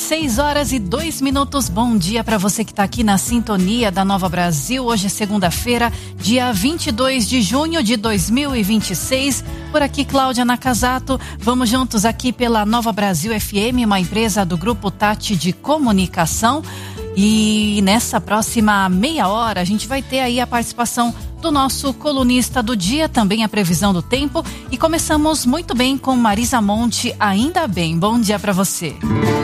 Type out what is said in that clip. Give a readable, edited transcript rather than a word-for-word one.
6h02. Bom dia para você que está aqui na sintonia da Nova Brasil. Hoje é segunda-feira, dia 22 de junho de 2026. Por aqui, Cláudia Nakazato. Vamos juntos aqui pela Nova Brasil FM, uma empresa do Grupo Tati de Comunicação. E nessa próxima meia hora a gente vai ter aí a participação do nosso colunista do dia, também a previsão do tempo. E começamos muito bem com Marisa Monte, Ainda Bem. Bom dia para você.